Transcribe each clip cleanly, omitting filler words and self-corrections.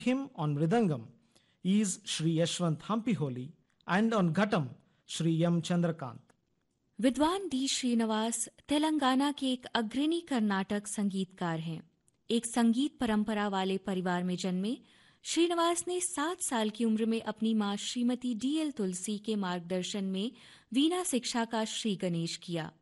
him on Mridangam is Sri Yashwant Hampiholi and on Ghatam Sri M. Chandrakant. विद्वान D Srinivas Telangana के एक अग्रणी कर्नाटक संगीतकार हैं। एक संगीत परंपरा वाले परिवार में जन्मे श्रीनिवास ने 7 साल की उम्र में अपनी मां श्रीमती डी.एल. तुलसी के मार्गदर्शन में वीणा शिक्षा का श्री गणेश किया।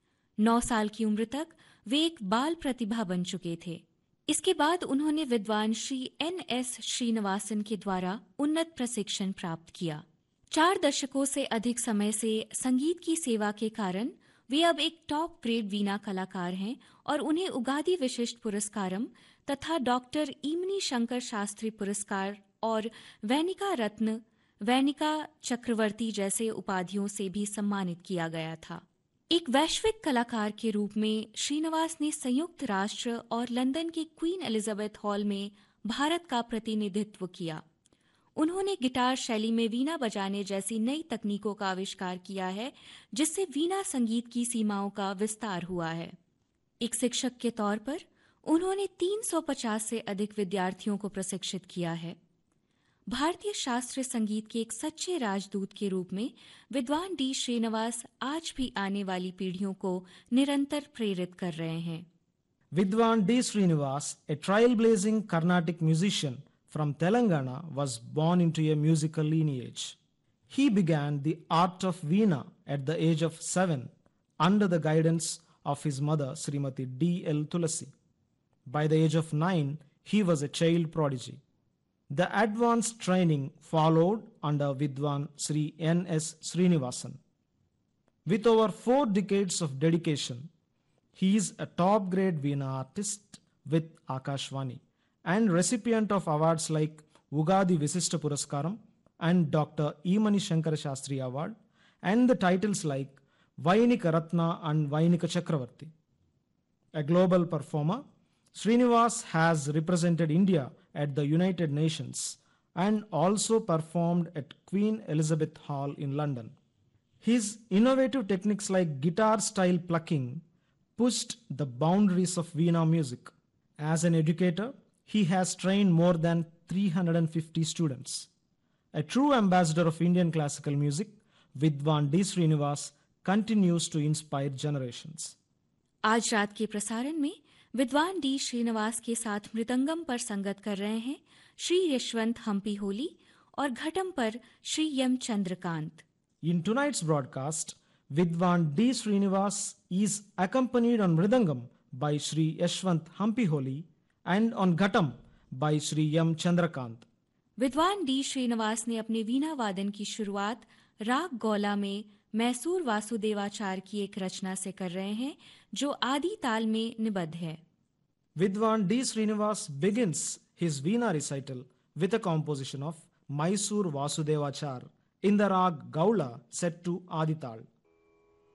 9 साल की उम्र तक वे एक बाल प्रतिभा बन चुके थे। इसके बाद उन्होंने विद्वान श्री N.S. श्रीनिवासन के द्वारा उन्नत प्रशिक्षण प्राप्त किया। 4 दशकों से अधिक समय से संगीत की सेवा के कारण वे अब एक टॉप ग्रेड वीणा कलाकार हैं और उन्हें उगादि विशिष्ट पुरस्कारम तथा डॉक्टर ईमनी शंकर शास्त्री पुरस्कार और वैनिका रत्न, वैनिका चक्रवर्ती जैसे उपाधियों से भी सम्मानित किया गया था। एक वैश्विक कलाकार के रूप में श्रीनिवास ने संयुक्त राष्ट्र और लंदन के क्वीन एलिजाबेथ हॉल में भारत का प्रतिनिधित्व किया। उन्होंने गिटार शैली में वीणा बजाने जैसी नई तकनीकों का आविष्कार किया है, जिससे वीणा संगीत की सीमाओं का विस्तार हुआ है। एक शिक्षक के तौर पर उन्होंने 350 से अधिक विद्यार्थियों को प्रशिक्षित किया है। भारतीय शास्त्रीय संगीत के एक सच्चे राजदूत के रूप में विद्वान डी श्रीनिवास आज भी आने वाली पीढ़ियों को निरंतर प्रेरित कर रहे हैं। Vidwan D. Srinivas, a trailblazing Carnatic musician from Telangana, was born into a musical lineage. He began the art of Veena at the age of 7 under the guidance of his mother, Srimati D.L. Tulasi. By the age of 9, he was a child prodigy. The advanced training followed under Vidwan Sri N.S. Srinivasan. With over 4 decades of dedication, he is a top-grade Veena artist with Akashvani and recipient of awards like Ugadi Visishta Puraskaram and Dr. Emani Shankara Shastri Award and the titles like Vainika Ratna and Vainika Chakravarti. A global performer, Srinivas has represented India at the United Nations and also performed at Queen Elizabeth Hall in London. His innovative techniques like guitar-style plucking pushed the boundaries of Veena music. As an educator, he has trained more than 350 students. A true ambassador of Indian classical music, Vidwan D. Srinivas continues to inspire generations. आज रात के प्रसारण में विद्वान D Srinivas के साथ मृदंगम पर संगत कर रहे हैं श्री यशवंत हम्पी होली और घटम पर Shri M Chandrakant. In tonight's broadcast, Vidwan D. Srinivas is accompanied on Mridangam by Sri Yashwant Hampiholi and on Ghatam by Sri M. Chandrakant. विद्वान डी श्रीनिवास ने अपने वीणा वादन की शुरुआत राग गौला में मैसूर वासुदेवाचार की एक रचना से कर रहे हैं जो आदि ताल में निबद्ध है। Vidwan D. Srinivas begins his Veena recital with a composition of Mysore Vasudevachar in the rag Gaula set to Adital.